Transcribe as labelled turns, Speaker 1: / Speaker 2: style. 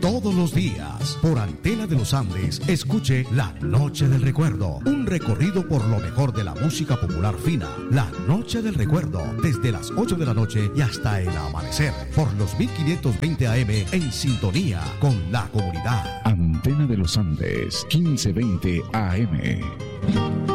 Speaker 1: Todos los días, por Antena de los Andes, escuche La Noche del Recuerdo. Un recorrido por lo mejor de la música popular fina. La Noche del Recuerdo, desde las 8 de la noche y hasta el amanecer. Por los 1520 AM, en sintonía con la comunidad.
Speaker 2: Antena de los Andes, 1520 AM.